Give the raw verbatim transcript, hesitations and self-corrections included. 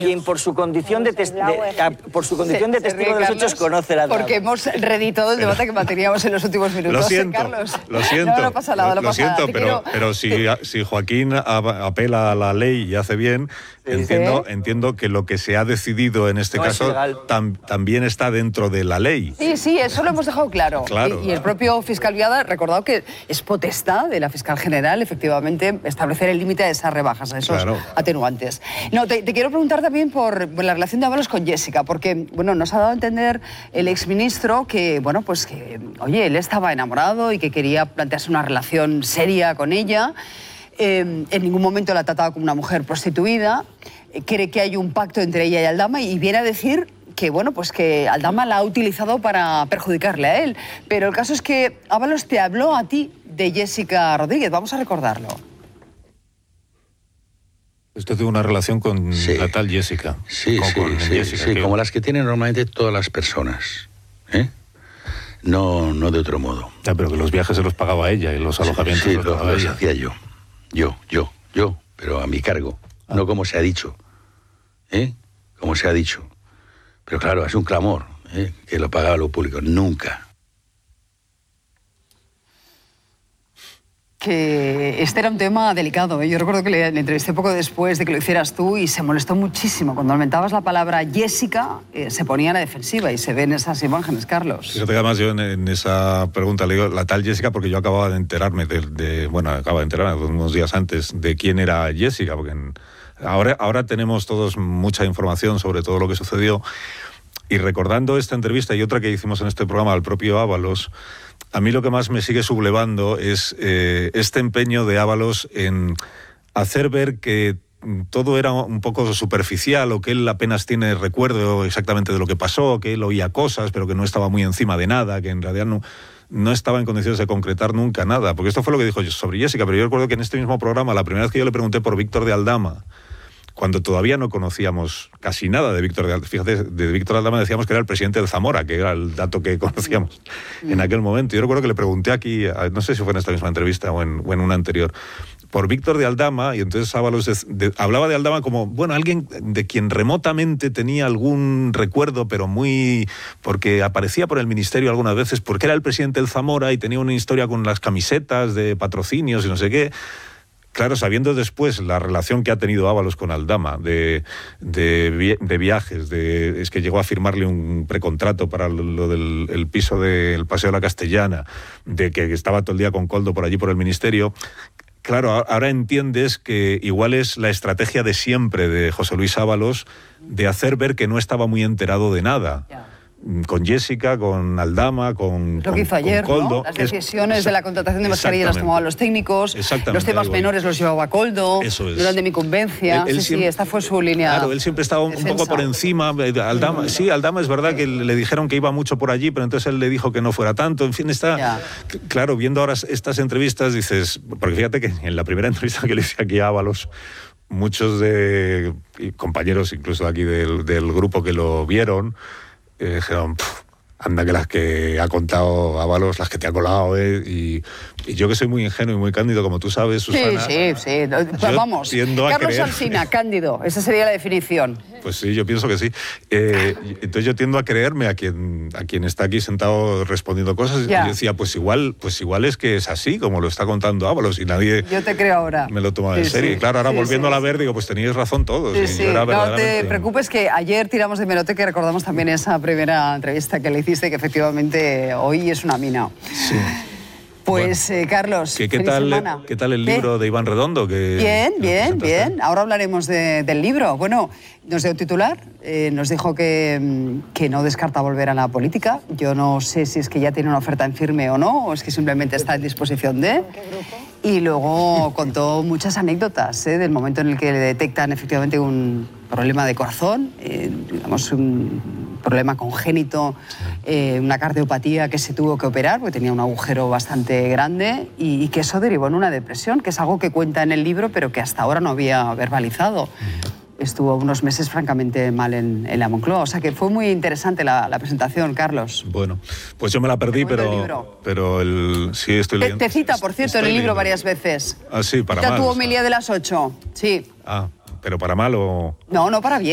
Quien por su condición de, tes de, a, por su condición se, de testigo de los hechos conoce la Porque hemos reeditado el debate que manteníamos en los últimos minutos. Lo siento, Carlos. Lo siento, no, no pasa nada, no lo pasa siento, nada. pero, quiero... pero si, si Joaquín apela a la ley y hace bien, sí, entiendo, ¿sí? entiendo que lo que se ha decidido en este no caso tam, también está dentro de la ley. Sí, sí, eso lo hemos dejado claro. claro. Y, y el propio fiscal Viada ha recordado que es potestad de la fiscal general, efectivamente, establecer el límite de esas rebajas, a esos claro. atenuantes. No, te, te quiero preguntar también por, por la relación de Ábalos con Jessica, porque, bueno, nos ha dado a entender el exministro que, bueno, pues que, oye, él estaba enamorado y que quería plantearse una relación seria con ella. Eh, en ningún momento la ha tratado como una mujer prostituida. Eh, cree que hay un pacto entre ella y Aldama y viene a decir que, bueno, pues que Aldama la ha utilizado para perjudicarle a él. Pero el caso es que Ábalos te habló a ti de Jessica Rodríguez. Vamos a recordarlo. Usted tuvo una relación con sí. la tal Jessica. Sí, con, sí, con sí, Jessica, sí que... como las que tienen normalmente todas las personas. ¿eh? No, no de otro modo. Ya, pero que los viajes se los pagaba ella y los alojamientos sí, sí, los lo, pagaba los ella. hacía yo. Yo, yo, yo, pero a mi cargo. Ah. No como se ha dicho. ¿eh? Como se ha dicho. Pero claro, es un clamor, ¿eh? que lo pagaba lo público. Nunca. Que este era un tema delicado. ¿eh? Yo recuerdo que le, le entrevisté poco después de que lo hicieras tú y se molestó muchísimo. Cuando aumentabas la palabra Jessica, eh, se ponía a la defensiva y se ven esas imágenes, Carlos. Fíjate que además yo en, en esa pregunta le digo la tal Jessica porque yo acababa de enterarme, de, de bueno, acababa de enterarme unos días antes de quién era Jessica, porque en, ahora, ahora tenemos todos mucha información sobre todo lo que sucedió. Y recordando esta entrevista y otra que hicimos en este programa al propio Ábalos, a mí lo que más me sigue sublevando es eh, este empeño de Ábalos en hacer ver que todo era un poco superficial o que él apenas tiene recuerdo exactamente de lo que pasó, que él oía cosas pero que no estaba muy encima de nada, que en realidad no, no estaba en condiciones de concretar nunca nada. Porque esto fue lo que dijo sobre Jessica, pero yo recuerdo que en este mismo programa, la primera vez que yo le pregunté por Víctor de Aldama, cuando todavía no conocíamos casi nada de Víctor de Aldama. Fíjate, de Víctor de Aldama decíamos que era el presidente del Zamora, que era el dato que conocíamos mm. en aquel momento. Yo recuerdo que le pregunté aquí, no sé si fue en esta misma entrevista o en, o en una anterior, por Víctor de Aldama, y entonces Ábalos de, de, hablaba de Aldama como, bueno, alguien de quien remotamente tenía algún recuerdo, pero muy... porque aparecía por el ministerio algunas veces, porque era el presidente del Zamora y tenía una historia con las camisetas de patrocinios y no sé qué. Claro, sabiendo después la relación que ha tenido Ábalos con Aldama, de, de, de viajes, de, es que llegó a firmarle un precontrato para lo, lo del el piso del Paseo de la Castellana, de que estaba todo el día con Koldo por allí por el ministerio. Claro, ahora entiendes que igual es la estrategia de siempre de José Luis Ábalos de hacer ver que no estaba muy enterado de nada. Yeah. Con Jessica, con Aldama, con Lo que hizo ayer, Koldo, ¿no? Las decisiones es, de la contratación de mascarillas las tomaban los técnicos, los temas menores los llevaba Koldo, Eso es. durante mi incumbencia. Él, él sí, siempre, sí, esta fue su línea. Claro, él siempre estaba un, un poco por encima. Aldama, sí, Aldama es verdad que le dijeron que iba mucho por allí, pero entonces él le dijo que no fuera tanto. En fin, está... Ya. Claro, viendo ahora estas entrevistas dices... Porque fíjate que en la primera entrevista que le hice aquí a Ábalos, muchos de compañeros, incluso aquí del, del grupo que lo vieron, Eh, dijeron, anda que las que ha contado Ábalos, las que te ha colado, ¿eh? y, y yo que soy muy ingenuo y muy cándido, como tú sabes, Susana... Sí, sí, sí. Pues vamos, Carlos Alsina, cándido, esa sería la definición. Pues sí, yo pienso que sí. Eh, entonces yo tiendo a creerme a quien, a quien está aquí sentado respondiendo cosas. Ya. Y yo decía, pues igual, pues igual es que es así, como lo está contando Ábalos, y nadie... Yo te creo ahora. Me lo toma sí, en serio. Sí, y claro, ahora sí, volviendo sí, a la ver, digo, pues teníais razón todos. Sí, sí. No te preocupes que ayer tiramos de meroteca y recordamos también esa primera entrevista que le hiciste, que efectivamente hoy es una mina. Sí. Pues, bueno, eh, Carlos, ¿qué, qué, tal, ¿qué tal el libro ¿Qué? de Iván Redondo? Que, bien, que bien, bien. Ahora hablaremos de, del libro. Bueno, nos dio un titular, eh, nos dijo que, que no descarta volver a la política. Yo no sé si es que ya tiene una oferta en firme o no, o es que simplemente está en disposición de... Y luego contó muchas anécdotas ¿eh? del momento en el que le detectan efectivamente un problema de corazón, eh, digamos un problema congénito, eh, una cardiopatía que se tuvo que operar porque tenía un agujero bastante grande y, y que eso derivó en una depresión, que es algo que cuenta en el libro pero que hasta ahora no había verbalizado. Estuvo unos meses francamente mal en, en la Moncloa. O sea que fue muy interesante la, la presentación, Carlos. Bueno, pues yo me la perdí, pero el pero el sí estoy leyendo. Te, te cita, por cierto, en el libro varias veces. Ah, sí, para cita mal. tu homilía de las ocho, sí. Ah, pero para mal o... No, no, para bien.